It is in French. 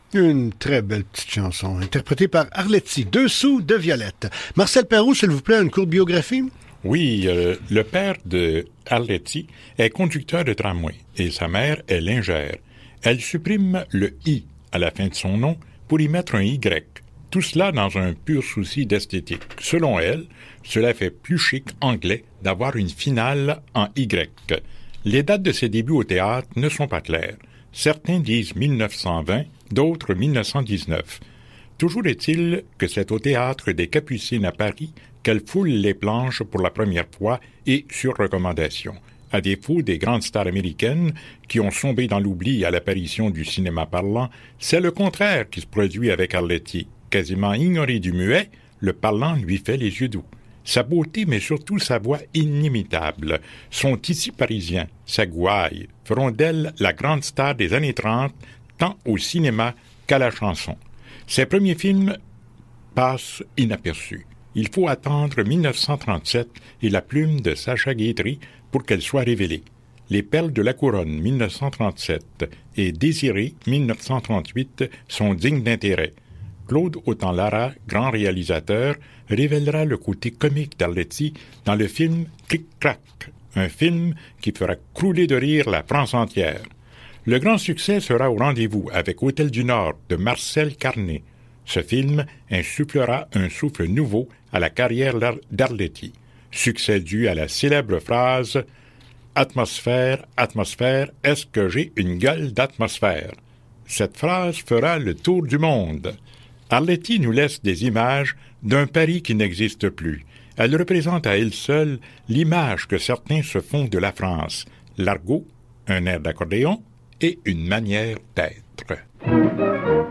Une très belle petite chanson, interprétée par Arletty, 2 sous de Violette. Marcel Perrault, s'il vous plaît, une courte biographie? Oui, le père de Arletty est conducteur de tramway et sa mère est lingère. Elle supprime le « i » à la fin de son nom pour y mettre un « y ». Tout cela dans un pur souci d'esthétique. Selon elle, cela fait plus chic anglais d'avoir une finale en « y ». Les dates de ses débuts au théâtre ne sont pas claires. Certains disent 1920, d'autres 1919. Toujours est-il que c'est au Théâtre des Capucines à Paris qu'elle foule les planches pour la première fois et sur recommandation. À défaut des grandes stars américaines qui ont sombré dans l'oubli à l'apparition du cinéma parlant, c'est le contraire qui se produit avec Arletty. Quasiment ignoré du muet, le parlant lui fait les yeux doux. Sa beauté, mais surtout sa voix inimitable, son tissu parisien, sa gouaille, feront d'elle la grande star des années 30, tant au cinéma qu'à la chanson. Ses premiers films passent inaperçus. Il faut attendre 1937 et la plume de Sacha Guitry pour qu'elle soit révélée. Les Perles de la Couronne, 1937, et Désiré, 1938, sont dignes d'intérêt. Claude Autant-Lara, grand réalisateur, révélera le côté comique d'Arletty dans le film Clic-Clac, un film qui fera crouler de rire la France entière. Le grand succès sera au rendez-vous avec Hôtel du Nord de Marcel Carné. Ce film insufflera un souffle nouveau à la carrière d'Arletty. Succès dû à la célèbre phrase « Atmosphère, atmosphère, est-ce que j'ai une gueule d'atmosphère ?» Cette phrase fera le tour du monde. Arletty nous laisse des images d'un Paris qui n'existe plus. Elle représente à elle seule l'image que certains se font de la France. L'argot, un air d'accordéon et une manière d'être.